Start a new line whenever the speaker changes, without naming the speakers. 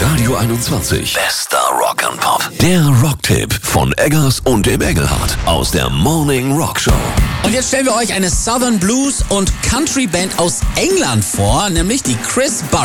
Radio 21. Bester Rock and Pop. Der Rocktipp von Eggers und dem Engelhardt aus der Morning Rock Show.
Und jetzt stellen wir euch eine Southern Blues und Country Band aus England vor, nämlich die Chris Barrett.